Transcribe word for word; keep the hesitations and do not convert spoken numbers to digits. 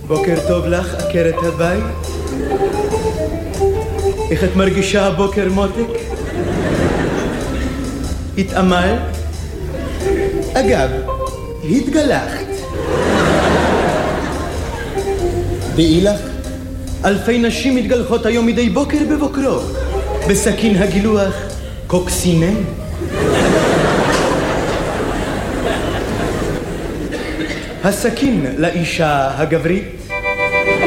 בוקר טוב לך, עקרת הבית. איך את מרגישה הבוקר, מותק? התאמלת? אגב, התגלחת. דעי לך, אלפי נשים מתגלחות היום מדי בוקר בבוקרו, בסכין הגילוח קוקסינן. הסכין לאישה הגברית